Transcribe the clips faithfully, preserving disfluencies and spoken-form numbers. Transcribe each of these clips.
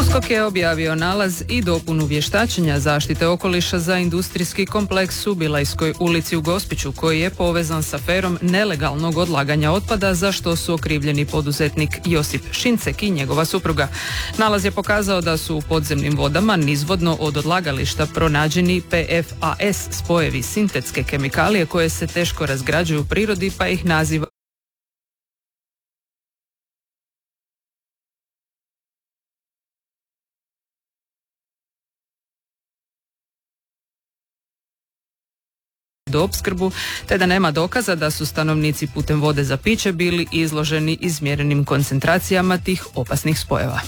USKOK je objavio nalaz i dopunu vještačenja zaštite okoliša za industrijski kompleks u Bilajskoj ulici u Gospiću, koji je povezan s aferom nelegalnog odlaganja otpada, za što su okrivljeni poduzetnik Josip Šincek i njegova supruga. Nalaz je pokazao da su u podzemnim vodama nizvodno od odlagališta pronađeni P F A S spojevi sintetske kemikalije koje se teško razgrađuju u prirodi, pa ih naziva do opskrbu, te da nema dokaza da su stanovnici putem vode za piće bili izloženi izmjerenim koncentracijama tih opasnih spojeva.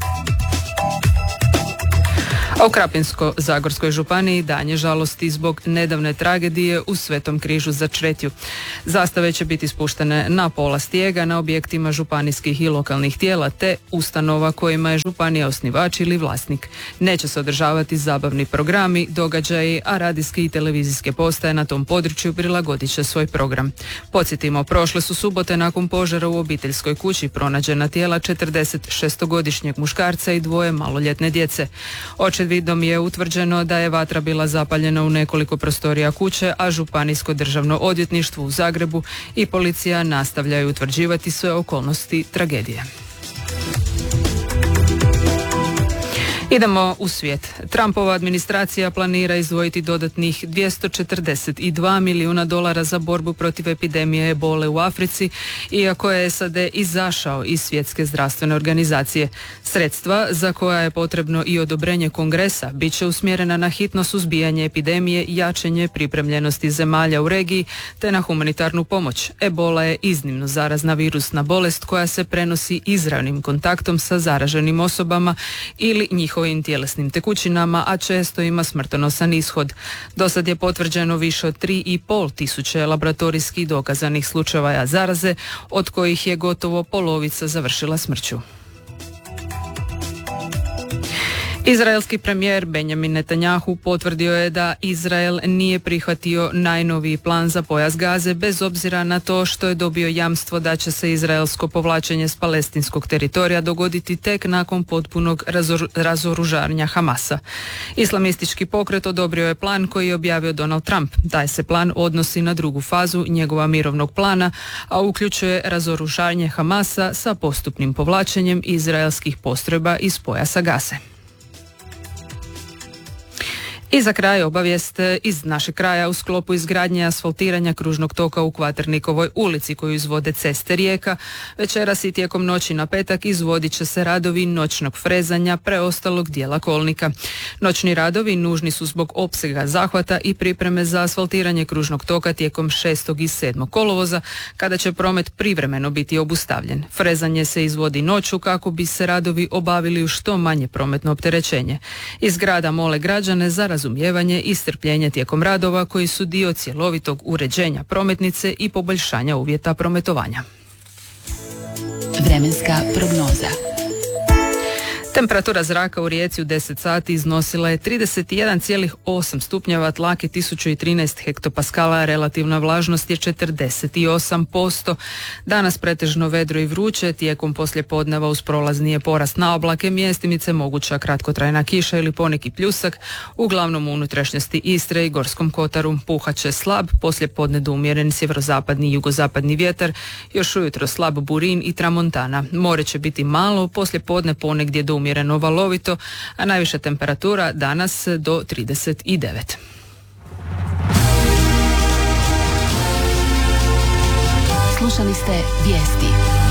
A u Krapinsko-zagorskoj županiji danje žalosti zbog nedavne tragedije u Svetom križu za Čretju. Zastave će biti spuštene na pola stijega na objektima županijskih i lokalnih tijela te ustanova kojima je županija osnivač ili vlasnik. Neće se održavati zabavni programi, događaji, a radijske i televizijske postaje na tom području prilagodit će svoj program. Podsjetimo, prošle su subote nakon požara u obiteljskoj kući pronađena tijela četrdesetšestogodišnjeg muškarca i dvoje maloljetne djece. Očevidom je utvrđeno da je vatra bila zapaljena u nekoliko prostorija kuće, a Županijsko državno odvjetništvo u Zagrebu i policija nastavljaju utvrđivati sve okolnosti tragedije. Idemo u svijet. Trumpova administracija planira izdvojiti dodatnih dvjesto četrdeset dva milijuna dolara za borbu protiv epidemije ebole u Africi, iako je S A D izašao iz Svjetske zdravstvene organizacije. Sredstva, za koja je potrebno i odobrenje Kongresa, bit će usmjerena na hitno suzbijanje epidemije, jačanje pripremljenosti zemalja u regiji te na humanitarnu pomoć. Ebola je iznimno zarazna virusna bolest koja se prenosi izravnim kontaktom sa zaraženim osobama ili njihovim ovim tjelesnim tekućinama, a često ima smrtonosan ishod. Do sad je potvrđeno više od tri i pol tisuće laboratorijski dokazanih slučajeva zaraze, od kojih je gotovo polovica završila smrću. Izraelski premijer Benjamin Netanjahu potvrdio je da Izrael nije prihvatio najnoviji plan za pojas Gaze, bez obzira na to što je dobio jamstvo da će se izraelsko povlačenje s palestinskog teritorija dogoditi tek nakon potpunog razor- razoružanja Hamasa. Islamistički pokret odobrio je plan koji je objavio Donald Trump. Taj se plan odnosi na drugu fazu njegova mirovnog plana, a uključuje razoružanje Hamasa sa postupnim povlačenjem izraelskih postrojba iz pojasa Gaze. I za kraj obavijest iz našeg kraja. U sklopu izgradnje asfaltiranja kružnog toka u Kvaternikovoj ulici koju izvode Ceste Rijeka, večeras i tijekom noći na petak izvodit će se radovi noćnog frezanja preostalog dijela kolnika. Noćni radovi nužni su zbog opsega zahvata i pripreme za asfaltiranje kružnog toka tijekom šestog i sedmog kolovoza, kada će promet privremeno biti obustavljen. Frezanje se izvodi noću kako bi se radovi obavili u što manje prometno opterećenje. Iz grada mole građane za razumijevanje i strpljenje tijekom radova koji su dio cjelovitog uređenja prometnice i poboljšanja uvjeta prometovanja. Vremenska prognoza. Temperatura zraka u Rijeci u deset sati iznosila je trideset jedan zarez osam stupnjeva, tlak je tisuću trinaest hektopaskala, relativna vlažnost je četrdeset osam posto. Danas pretežno vedro i vruće, tijekom poslijepodneva uz prolaznije porast na oblake, mjestimice moguća kratkotrajna kiša ili poneki pljusak, uglavnom u unutrašnjosti Istre i Gorskom kotaru. Puhat će slab, poslijepodne do umjeren sjeverozapadni i jugozapadni vjetar, još ujutro slab burin i tramontana. More će biti malo, poslijepodne ponegdje do umjereno valovito, a najviša temperatura danas do trideset devet. Slušali ste vijesti.